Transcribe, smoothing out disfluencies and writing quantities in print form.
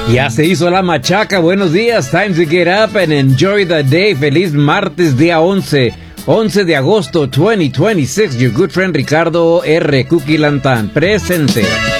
Ya se hizo la machaca, buenos días, time to get up and enjoy the day. Feliz martes, día 11 de agosto 2026. Your good friend Ricardo R. Cookie Lantan, presente.